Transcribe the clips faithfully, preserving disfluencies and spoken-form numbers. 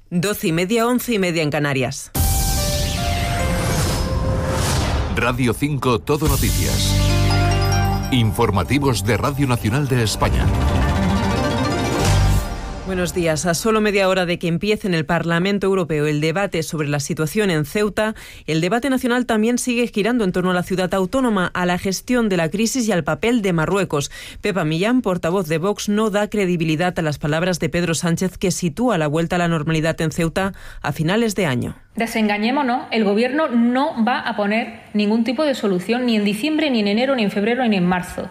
Doce y media, once y media en Canarias. Radio cinco Todo Noticias. Informativos de Radio Nacional de España. Buenos días. A solo media hora de que empiece en el Parlamento Europeo el debate sobre la situación en Ceuta, el debate nacional también sigue girando en torno a la ciudad autónoma, a la gestión de la crisis y al papel de Marruecos. Pepa Millán, portavoz de Vox, no da credibilidad a las palabras de Pedro Sánchez, que sitúa la vuelta a la normalidad en Ceuta a finales de año. Desengañémonos, el Gobierno no va a poner ningún tipo de solución ni en diciembre, ni en enero, ni en febrero, ni en marzo.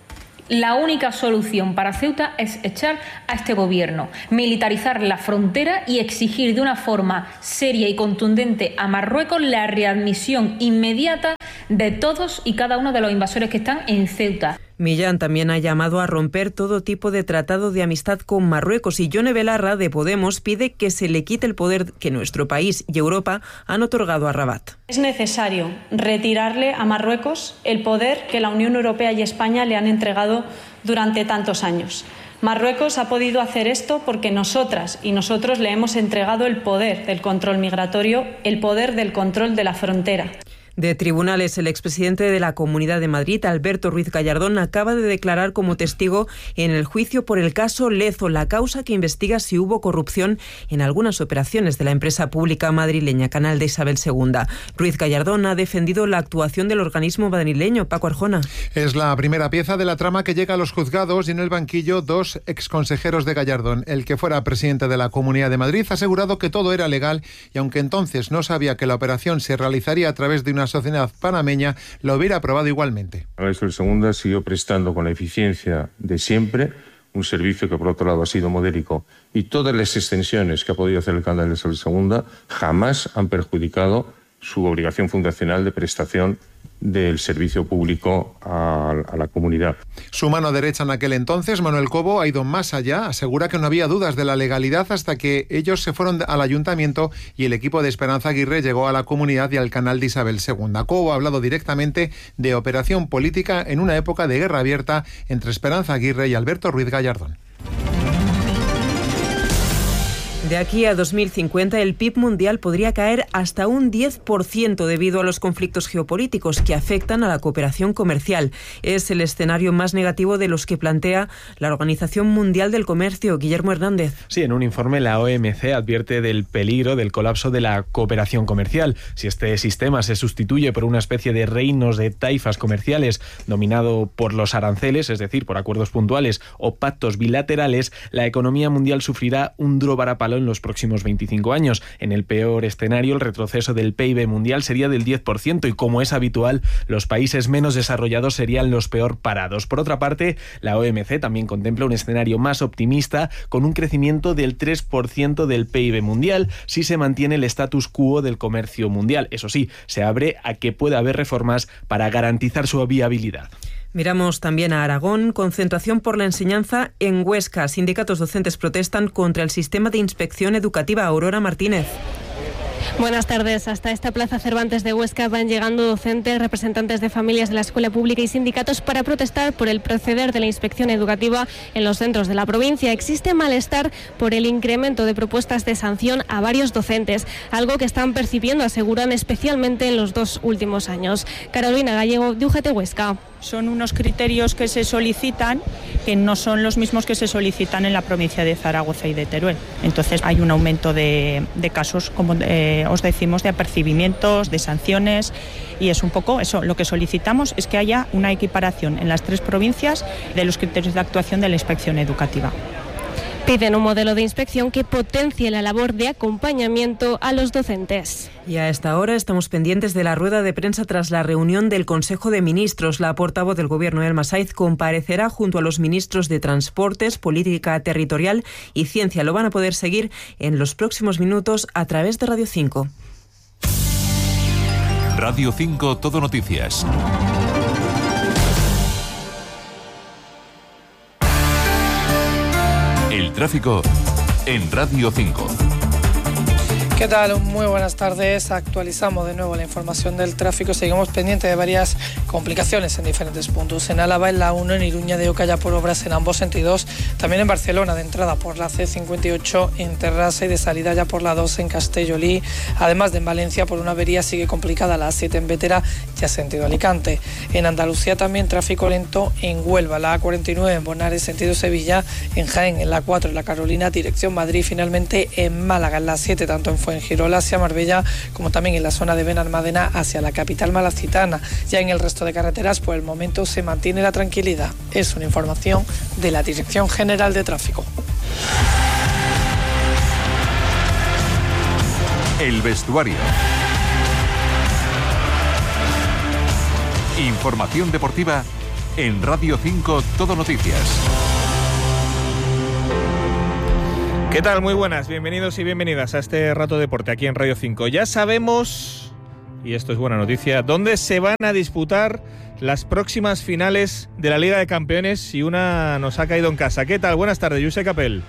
La única solución para Ceuta es echar a este Gobierno, militarizar la frontera y exigir de una forma seria y contundente a Marruecos la readmisión inmediata de todos y cada uno de los invasores que están en Ceuta. Millán también ha llamado a romper todo tipo de tratado de amistad con Marruecos y Yone Belarra, de Podemos, pide que se le quite el poder que nuestro país y Europa han otorgado a Rabat. Es necesario retirarle a Marruecos el poder que la Unión Europea y España le han entregado durante tantos años. Marruecos ha podido hacer esto porque nosotras y nosotros le hemos entregado el poder del control migratorio, el poder del control de la frontera. De tribunales, el expresidente de la Comunidad de Madrid, Alberto Ruiz Gallardón, acaba de declarar como testigo en el juicio por el caso Lezo, la causa que investiga si hubo corrupción en algunas operaciones de la empresa pública madrileña Canal de Isabel segunda. Ruiz Gallardón ha defendido la actuación del organismo madrileño. Paco Arjona. Es la primera pieza de la trama que llega a los juzgados y en el banquillo dos exconsejeros de Gallardón. El que fuera presidente de la Comunidad de Madrid ha asegurado que todo era legal y aunque entonces no sabía que la operación se realizaría a través de una sociedad panameña, lo hubiera aprobado igualmente. Isabel segunda siguió prestando con la eficiencia de siempre un servicio que por otro lado ha sido modélico y todas las extensiones que ha podido hacer el Canal de Isabel segunda jamás han perjudicado su obligación fundacional de prestación del servicio público a, a la comunidad. Su mano derecha en aquel entonces, Manuel Cobo, ha ido más allá. Asegura que no había dudas de la legalidad hasta que ellos se fueron al ayuntamiento y el equipo de Esperanza Aguirre llegó a la comunidad y al Canal de Isabel segunda. Cobo ha hablado directamente de operación política en una época de guerra abierta entre Esperanza Aguirre y Alberto Ruiz Gallardón. De aquí a dos mil cincuenta, el P I B mundial podría caer hasta un diez por ciento debido a los conflictos geopolíticos que afectan a la cooperación comercial. Es el escenario más negativo de los que plantea la Organización Mundial del Comercio. Guillermo Hernández. Sí, en un informe la O M C advierte del peligro del colapso de la cooperación comercial. Si este sistema se sustituye por una especie de reinos de taifas comerciales dominado por los aranceles, es decir, por acuerdos puntuales o pactos bilaterales, la economía mundial sufrirá un duro varapalo en los próximos veinticinco años. En el peor escenario, el retroceso del P I B mundial sería del diez por ciento y, como es habitual, los países menos desarrollados serían los peor parados. Por otra parte, la O M C también contempla un escenario más optimista con un crecimiento del tres por ciento del P I B mundial si se mantiene el status quo del comercio mundial. Eso sí, se abre a que pueda haber reformas para garantizar su viabilidad. Miramos también a Aragón. Concentración por la enseñanza en Huesca. Sindicatos docentes protestan contra el sistema de inspección educativa. Aurora Martínez. Buenas tardes. Hasta esta Plaza Cervantes de Huesca van llegando docentes, representantes de familias de la escuela pública y sindicatos para protestar por el proceder de la inspección educativa en los centros de la provincia. Existe malestar por el incremento de propuestas de sanción a varios docentes, algo que están percibiendo, aseguran, especialmente en los dos últimos años. Carolina Gallego, de U G T Huesca. Son unos criterios que se solicitan que no son los mismos que se solicitan en la provincia de Zaragoza y de Teruel. Entonces hay un aumento de, de casos, como eh, os decimos, de apercibimientos, de sanciones, y es un poco eso. Lo que solicitamos es que haya una equiparación en las tres provincias de los criterios de actuación de la inspección educativa. Piden un modelo de inspección que potencie la labor de acompañamiento a los docentes. Y a esta hora estamos pendientes de la rueda de prensa tras la reunión del Consejo de Ministros. La portavoz del Gobierno, Elma Saiz, comparecerá junto a los ministros de Transportes, Política Territorial y Ciencia. Lo van a poder seguir en los próximos minutos a través de Radio cinco. Radio cinco Todo Noticias. El tráfico en Radio cinco. ¿Qué tal? Muy buenas tardes. Actualizamos de nuevo la información del tráfico. Seguimos pendientes de varias complicaciones en diferentes puntos. En Álava, en la uno, en Iruña de Oca ya por obras en ambos sentidos. También en Barcelona, de entrada por la C cincuenta y ocho en Terrassa y de salida ya por la dos en Castellolí. Además de en Valencia, por una avería sigue complicada la A siete en Bétera, ya sentido Alicante. En Andalucía también tráfico lento en Huelva, la A cuarenta y nueve en Bonares, sentido Sevilla, en Jaén, en la cuatro en la Carolina, dirección Madrid. Finalmente en Málaga, en la siete, tanto en Fuengirola hacia Marbella como también en la zona de Benalmádena hacia la capital malacitana. Ya en el resto de carreteras por el momento se mantiene la tranquilidad. Es una información de la Dirección General de Tráfico. El vestuario. Información deportiva en Radio cinco Todo Noticias. ¿Qué tal? Muy buenas, bienvenidos y bienvenidas a este Rato Deporte aquí en Radio cinco. Ya sabemos, y esto es buena noticia, dónde se van a disputar las próximas finales de la Liga de Campeones y una nos ha caído en casa. ¿Qué tal? Buenas tardes, Josep Capel.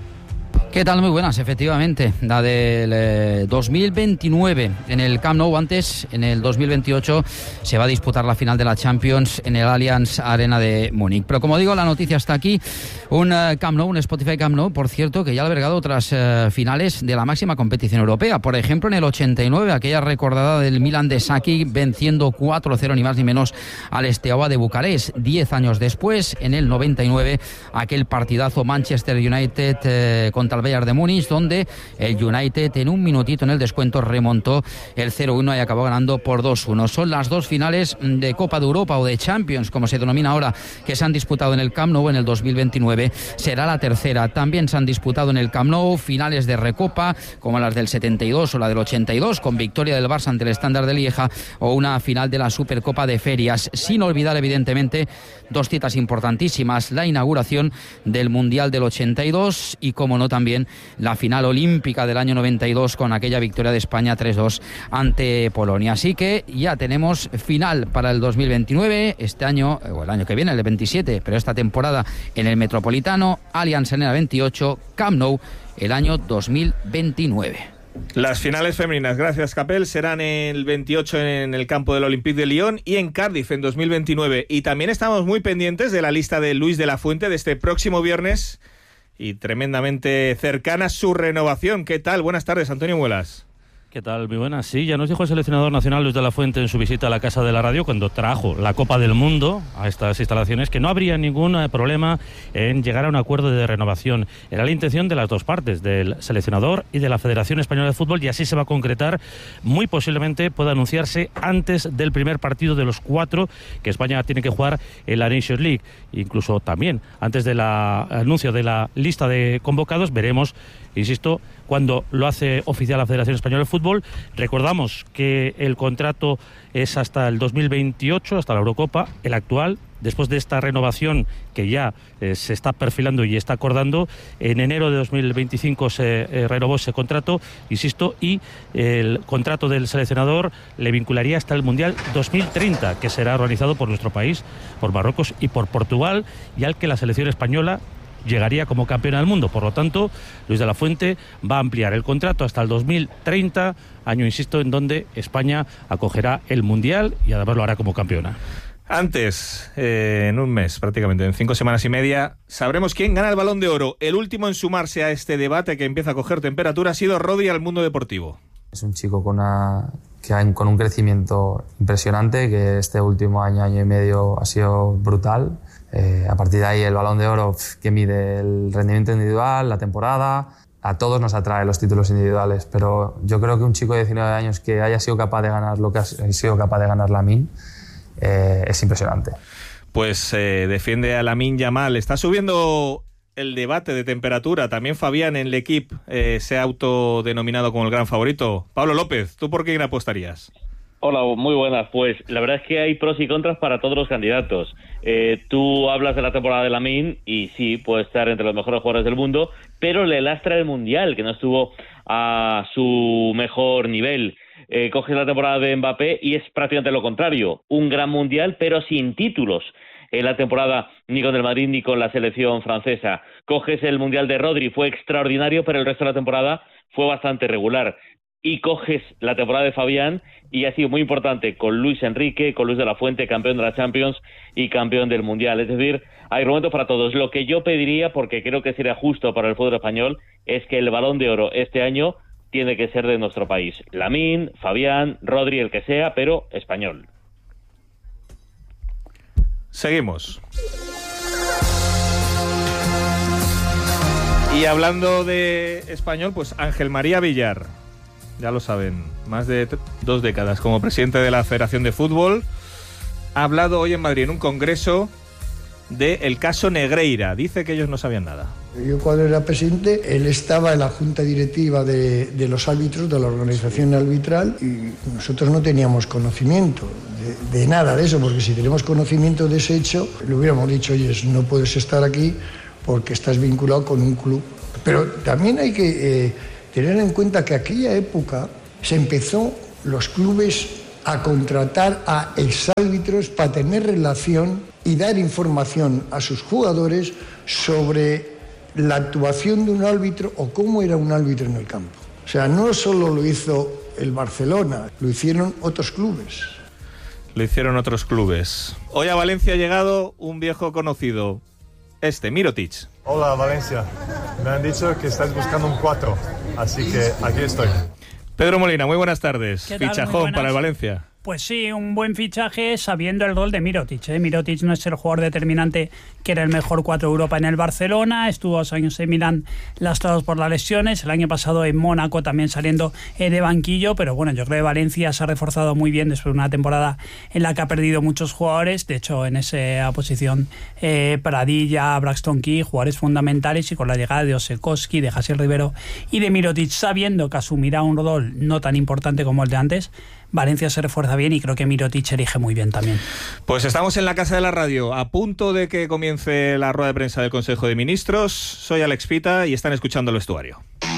¿Qué tal? Muy buenas, efectivamente. La del eh, dos mil veintinueve en el Camp Nou. Antes, en el dos mil veintiocho, se va a disputar la final de la Champions en el Allianz Arena de Múnich. Pero como digo, la noticia está aquí. Un uh, Camp Nou, un Spotify Camp Nou, por cierto, que ya ha albergado otras uh, finales de la máxima competición europea. Por ejemplo, en el ochenta y nueve, aquella recordada del Milan de Saki venciendo cuatro cero ni más ni menos al Steaua de Bucarest. Diez años después, en el noventa y nueve, aquel partidazo Manchester United eh, contra el Bayern de Múnich, donde el United en un minutito en el descuento remontó el cero uno y acabó ganando por dos uno. Son las dos finales de Copa de Europa o de Champions, como se denomina ahora, que se han disputado en el Camp Nou en el dos mil veintinueve. Será la tercera. También se han disputado en el Camp Nou finales de Recopa, como las del setenta y dos o la del ochenta y dos, con victoria del Barça ante el Standard de Lieja, o una final de la Supercopa de Ferias. Sin olvidar, evidentemente, dos citas importantísimas: la inauguración del Mundial del ochenta y dos y, como no, también la final olímpica del año noventa y dos con aquella victoria de España tres dos ante Polonia. Así que ya tenemos final para el dos mil veintinueve, este año, o el año que viene, el veintisiete, pero esta temporada en el Metropolitano, Allianz Arena veintiocho, Camp Nou el año dos mil veintinueve. Las finales femeninas, gracias Capel, serán el veintiocho en el campo del Olympique de Lyon y en Cardiff en dos mil veintinueve. Y también estamos muy pendientes de la lista de Luis de la Fuente de este próximo viernes y tremendamente cercana su renovación. ¿Qué tal? Buenas tardes, Antonio Muelas. ¿Qué tal? Muy buenas. Sí, ya nos dijo el seleccionador nacional Luis de la Fuente en su visita a la Casa de la Radio, cuando trajo la Copa del Mundo a estas instalaciones, que no habría ningún problema en llegar a un acuerdo de renovación. Era la intención de las dos partes, del seleccionador y de la Federación Española de Fútbol, y así se va a concretar. Muy posiblemente pueda anunciarse antes del primer partido de los cuatro que España tiene que jugar en la Nations League. Incluso también antes del anuncio de la lista de convocados, veremos, insisto, cuando lo hace oficial la Federación Española de Fútbol. Recordamos que el contrato es hasta el dos mil veintiocho, hasta la Eurocopa, el actual. Después de esta renovación que ya eh, se está perfilando y está acordando, en enero de dos mil veinticinco se eh, renovó ese contrato, insisto, y el contrato del seleccionador le vincularía hasta el Mundial dos mil treinta, que será organizado por nuestro país, por Marruecos y por Portugal, y al que la selección española llegaría como campeona del mundo. Por lo tanto, Luis de la Fuente va a ampliar el contrato hasta el dos mil treinta, año, insisto, en donde España acogerá el Mundial y además lo hará como campeona. Antes, eh, en un mes prácticamente, en cinco semanas y media, sabremos quién gana el Balón de Oro. El último en sumarse a este debate que empieza a coger temperatura ha sido Rodri al mundo deportivo. Es un chico con, una, que ha, con un crecimiento impresionante, que este último año, año y medio ha sido brutal. Eh, a partir de ahí el Balón de Oro, que mide el rendimiento individual, la temporada. A todos nos atrae los títulos individuales, pero yo creo que un chico de diecinueve años que haya sido capaz de ganar lo que ha sido capaz de ganar Lamine eh, es impresionante. Pues eh, defiende a Lamine Yamal. Está subiendo el debate de temperatura. También Fabián en L'Equipe eh, se ha autodenominado como el gran favorito. Pablo López, ¿tú por quién apostarías? Hola, muy buenas. Pues la verdad es que hay pros y contras para todos los candidatos. Eh, tú hablas de la temporada de Lamine y sí, puede estar entre los mejores jugadores del mundo, pero le lastra el Mundial, que no estuvo a su mejor nivel. Eh, coges la temporada de Mbappé y es prácticamente lo contrario. Un gran Mundial, pero sin títulos. En la temporada ni con el Madrid ni con la selección francesa. Coges el Mundial de Rodri, fue extraordinario, pero el resto de la temporada fue bastante regular. y coges la temporada de Fabián, y ha sido muy importante con Luis Enrique, con Luis de la Fuente, campeón de la Champions y campeón del Mundial. Es decir, hay argumentos para todos. Lo que yo pediría, porque creo que sería justo para el fútbol español, es que el Balón de Oro este año tiene que ser de nuestro país. Lamine, Fabián, Rodri, el que sea, pero español. Seguimos. Y hablando de español, pues Ángel María Villar, ya lo saben, más de t- dos décadas como presidente de la Federación de Fútbol, ha hablado hoy en Madrid en un congreso del caso Negreira. Dice que ellos no sabían nada. Yo cuando era presidente, él estaba en la junta directiva de, de los árbitros, de la organización arbitral, y nosotros no teníamos conocimiento de, de nada de eso, porque si tenemos conocimiento de ese hecho, le hubiéramos dicho, oye, no puedes estar aquí porque estás vinculado con un club. Pero también hay que eh, tener en cuenta que aquella época se empezó los clubes a contratar a exárbitros para tener relación y dar información a sus jugadores sobre la actuación de un árbitro o cómo era un árbitro en el campo. O sea, no solo lo hizo el Barcelona, lo hicieron otros clubes. Lo hicieron otros clubes. Hoy a Valencia ha llegado un viejo conocido, este, Mirotic. Hola, Valencia. Me han dicho que estáis buscando un cuatro, así que aquí estoy. Pedro Molina, muy buenas tardes. ¿Qué tal? Fichajón Muy buenas. para el Valencia. Pues sí, un buen fichaje sabiendo el rol de Mirotic. ¿eh? Mirotic no es el jugador determinante que era el mejor cuatro de Europa en el Barcelona, estuvo dos años en Milán lastrados por las lesiones, el año pasado en Mónaco también saliendo eh, de banquillo, pero bueno, yo creo que Valencia se ha reforzado muy bien después de una temporada en la que ha perdido muchos jugadores, de hecho en esa posición eh, Pradilla, Braxton Key, jugadores fundamentales, y con la llegada de Osekowski, de Jassier Rivero y de Mirotic, sabiendo que asumirá un rol no tan importante como el de antes, Valencia se refuerza bien y creo que Mirotic elige muy bien también. Pues estamos en la Casa de la Radio, a punto de que comience la rueda de prensa del Consejo de Ministros. Soy Alex Pita y están escuchando el vestuario.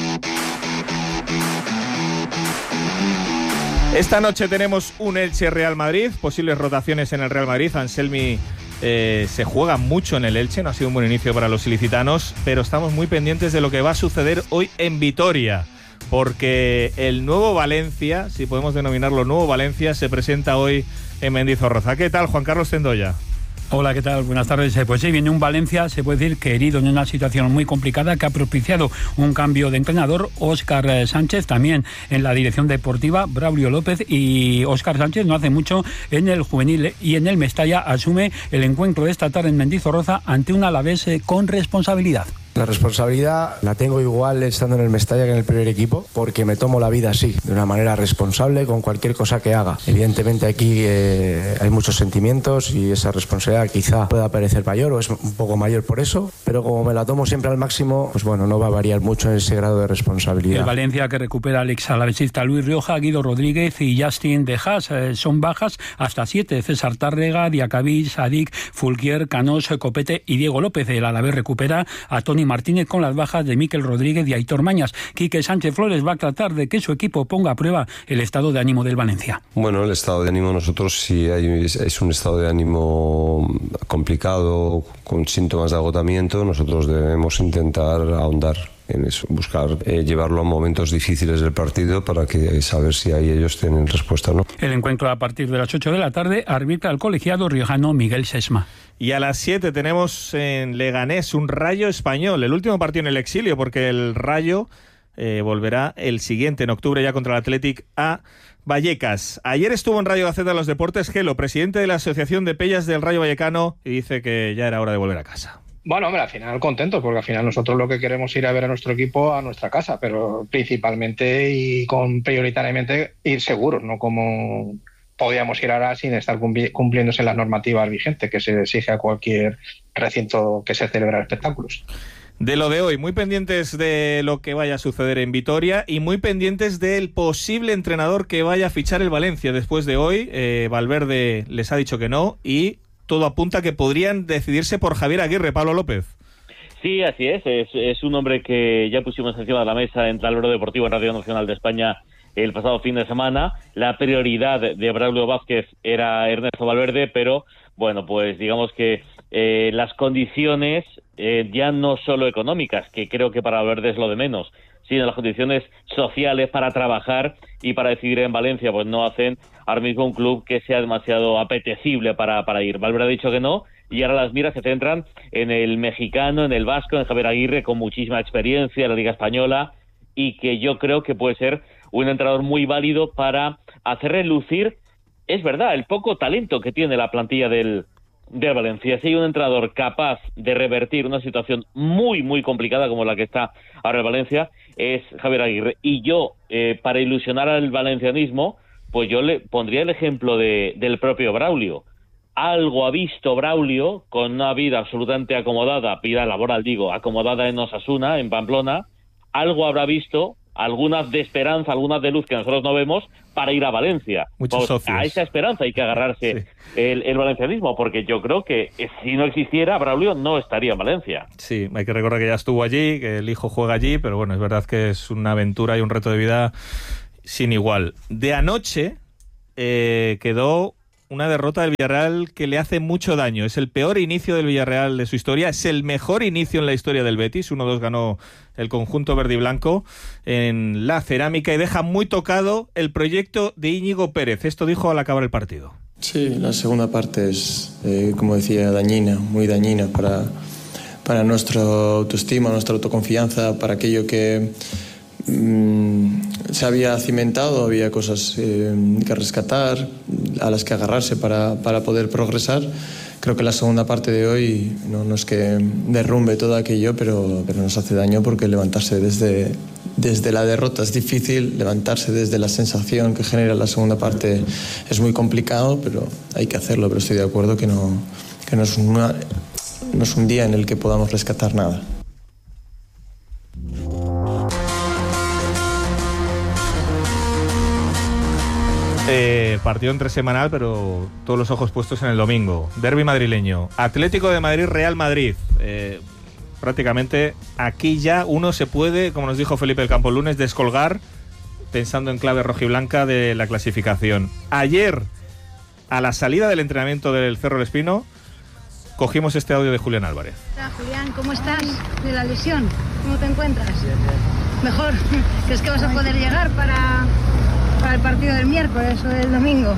Esta noche tenemos un Elche Real Madrid, posibles rotaciones en el Real Madrid. Anselmi eh, se juega mucho en el Elche, no ha sido un buen inicio para los ilicitanos, pero estamos muy pendientes de lo que va a suceder hoy en Vitoria, porque el nuevo Valencia, si podemos denominarlo nuevo Valencia, se presenta hoy en Mendizorroza. ¿Qué tal, Juan Carlos Tendoya? Hola, ¿qué tal? Buenas tardes. Pues sí, viene un Valencia, se puede decir que herido en una situación muy complicada, que ha propiciado un cambio de entrenador. Óscar Sánchez también en la dirección deportiva, Braulio López, y Óscar Sánchez no hace mucho en el juvenil y en el Mestalla asume el encuentro de esta tarde en Mendizorroza ante un Alavés con responsabilidad. La responsabilidad la tengo igual estando en el Mestalla que en el primer equipo, porque me tomo la vida así, de una manera responsable con cualquier cosa que haga. Evidentemente aquí eh, hay muchos sentimientos y esa responsabilidad quizá pueda parecer mayor o es un poco mayor por eso, pero como me la tomo siempre al máximo, pues bueno, no va a variar mucho en ese grado de responsabilidad. El Valencia, que recupera al ex alavesista Luis Rioja, Guido Rodríguez y Justin De Haas, eh, son bajas hasta siete: César Tárrega, Diacabí, Sadik, Fulquier, Canós, Copete y Diego López. El Alavés recupera a Toni Martínez con las bajas de Miquel Rodríguez y Aitor Mañas. Quique Sánchez Flores va a tratar de que su equipo ponga a prueba el estado de ánimo del Valencia. Bueno, el estado de ánimo nosotros sí hay, es un estado de ánimo complicado, con síntomas de agotamiento. Nosotros debemos intentar ahondar en eso, buscar eh, llevarlo a momentos difíciles del partido para que saber si ahí ellos tienen respuesta o no. El encuentro a partir de las ocho de la tarde arbitra el colegiado riojano Miguel Sesma. Y a las siete tenemos en Leganés un Rayo Español, el último partido en el exilio, porque el Rayo eh, volverá el siguiente en octubre ya contra el Athletic a Vallecas. Ayer estuvo en Radio Gaceta de los Deportes Gelo, presidente de la Asociación de Pellas del Rayo Vallecano, y dice que ya era hora de volver a casa. Bueno, hombre, al final contentos, porque al final nosotros lo que queremos es ir a ver a nuestro equipo a nuestra casa, pero principalmente y con prioritariamente ir seguros, no como podíamos ir ahora sin estar cumpli- cumpliéndose las normativas vigentes que se exige a cualquier recinto que se celebra espectáculos. De lo de hoy, muy pendientes de lo que vaya a suceder en Vitoria y muy pendientes del posible entrenador que vaya a fichar el Valencia después de hoy. Eh, Valverde les ha dicho que no y todo apunta a que podrían decidirse por Javier Aguirre. Pablo López. Sí, así es. Es, es un hombre que ya pusimos encima de la mesa en Tablero Deportivo en Radio Nacional de España el pasado fin de semana. La prioridad de Braulio Vázquez era Ernesto Valverde, pero bueno, pues digamos que eh, las condiciones eh, ya no solo económicas, que creo que para Valverde es lo de menos, sin las condiciones sociales para trabajar y para decidir en Valencia, pues no hacen ahora mismo un club que sea demasiado apetecible para, para ir. Valverde ha dicho que no, y ahora las miras se centran en el mexicano, en el vasco, en Javier Aguirre, con muchísima experiencia en la Liga Española, y que yo creo que puede ser un entrenador muy válido para hacer relucir, es verdad, el poco talento que tiene la plantilla del, del Valencia. Si hay un entrenador capaz de revertir una situación muy, muy complicada como la que está ahora el Valencia, es Javier Aguirre. Y yo, eh, para ilusionar al valencianismo, pues yo le pondría el ejemplo de, del propio Braulio. Algo ha visto Braulio con una vida absolutamente acomodada, vida laboral digo, acomodada en Osasuna, en Pamplona, algo habrá visto, algunas de esperanza, algunas de luz que nosotros no vemos, para ir a Valencia. Muchos pues socios. A esa esperanza hay que agarrarse sí. el, el valencianismo, porque yo creo que si no existiera, Braulio no estaría en Valencia. Sí, hay que recordar que ya estuvo allí, que el hijo juega allí, pero bueno, es verdad que es una aventura y un reto de vida sin igual. De anoche eh, quedó una derrota del Villarreal que le hace mucho daño. Es el peor inicio del Villarreal de su historia. Es el mejor inicio en la historia del Betis. uno dos ganó el conjunto verde y blanco en la Cerámica y deja muy tocado el proyecto de Íñigo Pérez. Esto dijo al acabar el partido. Sí, la segunda parte es, eh, como decía, dañina, muy dañina para, para nuestra autoestima, nuestra autoconfianza, para aquello que mmm, se había cimentado, había cosas eh, que rescatar, a las que agarrarse para, para poder progresar. Creo que la segunda parte de hoy no, no es que derrumbe todo aquello, pero, pero nos hace daño, porque levantarse desde, desde la derrota es difícil, levantarse desde la sensación que genera la segunda parte es muy complicado, pero hay que hacerlo. Pero estoy de acuerdo que no, que no, es, una, no es un día en el que podamos rescatar nada. Eh, partido entre semanal, pero todos los ojos puestos en el domingo. Derbi madrileño. Atlético de Madrid, Real Madrid. Eh, prácticamente aquí ya uno se puede, como nos dijo Felipe del Campo el lunes, descolgar pensando en clave rojiblanca de la clasificación. Ayer, a la salida del entrenamiento del Cerro del Espino, cogimos este audio de Julián Álvarez. Hola, Julián, ¿cómo estás de la lesión? ¿Cómo te encuentras? Bien, bien. Mejor. ¿Crees que vas a poder llegar para... para el partido del miércoles o del domingo?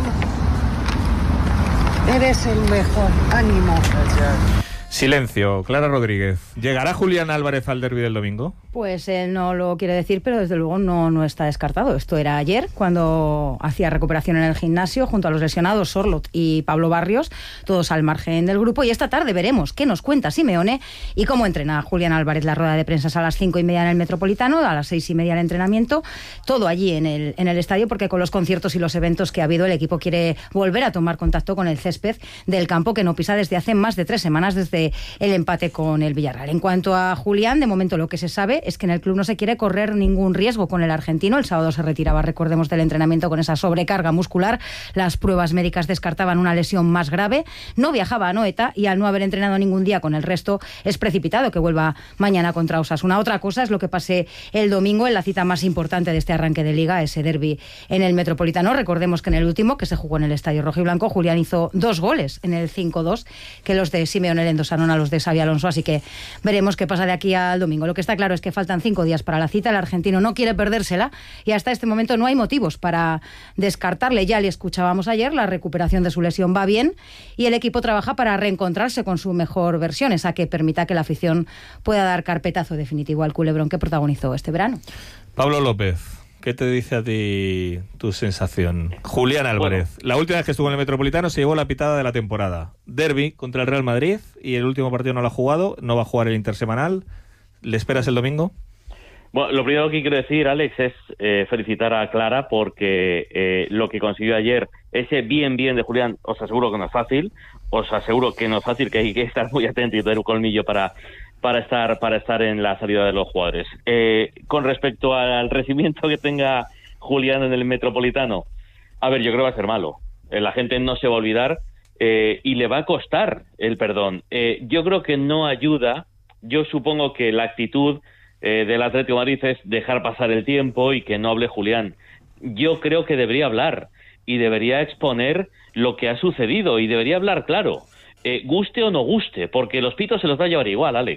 Eres el mejor, ánimo. Gracias. Silencio, Clara Rodríguez. ¿Llegará Julián Álvarez al derbi del domingo? Pues él no lo quiere decir, pero desde luego no, no está descartado. Esto era ayer, cuando hacía recuperación en el gimnasio, junto a los lesionados Sorlot y Pablo Barrios, todos al margen del grupo. Y esta tarde veremos qué nos cuenta Simeone y cómo entrena Julián Álvarez. La rueda de prensa es a las cinco y media en el Metropolitano, a las seis y media el entrenamiento, todo allí en el, en el estadio, porque con los conciertos y los eventos que ha habido, el equipo quiere volver a tomar contacto con el césped del campo, que no pisa desde hace más de tres semanas, desde el empate con el Villarreal. En cuanto a Julián, de momento lo que se sabe es que en el club no se quiere correr ningún riesgo con el argentino. El sábado se retiraba, recordemos, del entrenamiento con esa sobrecarga muscular. Las pruebas médicas descartaban una lesión más grave. No viajaba a Anoeta y, al no haber entrenado ningún día con el resto, es precipitado que vuelva mañana contra Osasuna. Otra cosa es lo que pase el domingo en la cita más importante de este arranque de Liga, ese derbi en el Metropolitano. Recordemos que en el último, que se jugó en el Estadio Rojiblanco, Julián hizo dos goles en el cinco dos, que los de Simeone le endosaron a los de Xabi Alonso, así que veremos qué pasa de aquí al domingo. Lo que está claro es que faltan cinco días para la cita. El argentino no quiere perdérsela y hasta este momento no hay motivos para descartarle. Ya le escuchábamos ayer, la recuperación de su lesión va bien y el equipo trabaja para reencontrarse con su mejor versión, esa que permita que la afición pueda dar carpetazo definitivo al culebrón que protagonizó este verano. Pablo López, ¿qué te dice a ti tu sensación? Julián Álvarez, bueno, la última vez que estuvo en el Metropolitano se llevó la pitada de la temporada. Derbi contra el Real Madrid y el último partido no lo ha jugado, no va a jugar el intersemanal. ¿Le esperas el domingo? Bueno, lo primero que quiero decir, Alex, es eh, felicitar a Clara porque eh, lo que consiguió ayer, ese bien bien de Julián, os aseguro que no es fácil, os aseguro que no es fácil, que hay que estar muy atento y tener un colmillo para... para estar para estar en la salida de los jugadores. Eh, con respecto al recibimiento que tenga Julián en el Metropolitano, a ver, yo creo que va a ser malo. Eh, la gente no se va a olvidar eh, y le va a costar el perdón. Eh, yo creo que no ayuda. Yo supongo que la actitud eh, del Atlético de Madrid es dejar pasar el tiempo y que no hable Julián. Yo creo que debería hablar y debería exponer lo que ha sucedido y debería hablar claro. Eh, guste o no guste, porque los pitos se los va a llevar igual, Alex.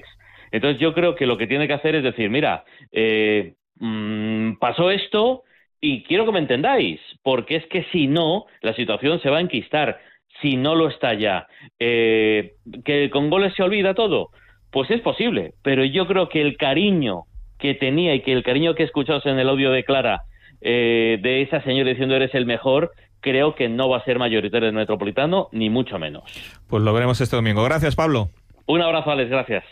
Entonces yo creo que lo que tiene que hacer es decir, mira, eh, mmm, pasó esto y quiero que me entendáis, porque es que si no, la situación se va a enquistar, si no lo está ya. Eh, ¿que con goles se olvida todo? Pues es posible, pero yo creo que el cariño que tenía y que el cariño que escuchamos en el audio de Clara, eh, de esa señora diciendo eres el mejor, creo que no va a ser mayoritario en el Metropolitano, ni mucho menos. Pues lo veremos este domingo. Gracias, Pablo. Un abrazo, Alex, gracias.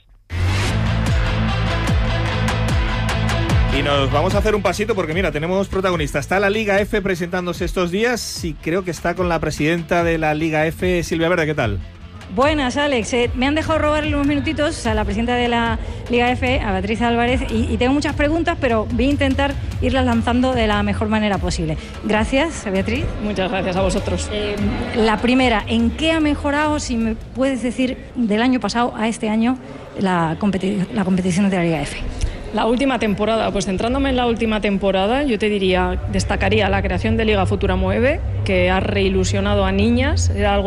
Y nos vamos a hacer un pasito porque, mira, tenemos protagonista. Está la Liga F presentándose estos días y creo que está con la presidenta de la Liga F, Silvia Verde. ¿Qué tal? Buenas, Alex. Eh, me han dejado robarle unos minutitos a la presidenta de la Liga F, a Beatriz Álvarez, y, y tengo muchas preguntas, pero voy a intentar irlas lanzando de la mejor manera posible. Gracias, Beatriz. Muchas gracias a vosotros. Eh, la primera, ¿en qué ha mejorado, si me puedes decir, del año pasado a este año, la, competi- la competición de la Liga F? La última temporada, pues centrándome en la última temporada, yo te diría, destacaría la creación de Liga Futura Mueve, que ha reilusionado a niñas, era algo